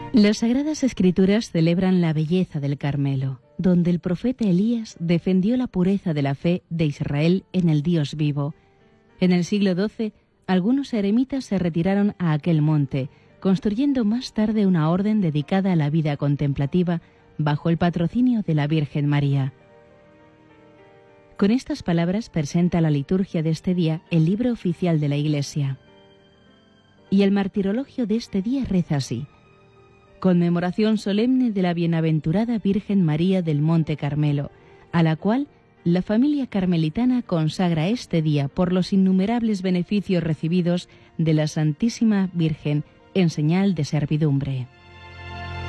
Las Sagradas Escrituras celebran la belleza del Carmelo, donde el profeta Elías defendió la pureza de la fe de Israel en el Dios vivo. En el siglo XII, algunos eremitas se retiraron a aquel monte, construyendo más tarde una orden dedicada a la vida contemplativa bajo el patrocinio de la Virgen María. Con estas palabras presenta la liturgia de este día el libro oficial de la Iglesia. Y el martirologio de este día reza así: conmemoración solemne de la bienaventurada Virgen María del Monte Carmelo, a la cual la familia carmelitana consagra este día por los innumerables beneficios recibidos de la Santísima Virgen en señal de servidumbre.